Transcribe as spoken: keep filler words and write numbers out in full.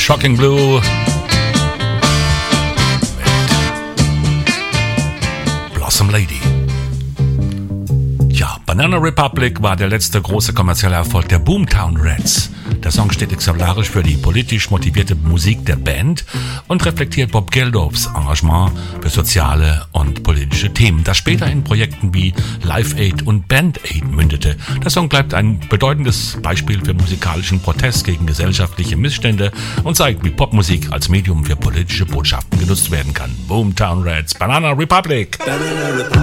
Shocking Blue mit Blossom Lady. Ja, Banana Republic war der letzte große kommerzielle Erfolg der Boomtown Rats. Der Song steht exemplarisch für die politisch motivierte Musik der Band und reflektiert Bob Geldofs Engagement für soziale und politische Themen, das später in Projekten wie Live Aid und Band Aid mündete. Der Song bleibt ein bedeutendes Beispiel für musikalischen Protest gegen gesellschaftliche Missstände und zeigt, wie Popmusik als Medium für politische Botschaften genutzt werden kann. Boomtown Rats, Banana Republic.